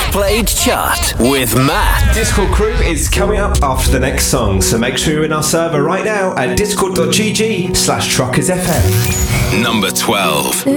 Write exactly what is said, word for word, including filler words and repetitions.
Played chart with Matt. Discord Crew is coming up after the next song, so make sure you're in our server right now at discord.gg slash truckersfm. Number twelve.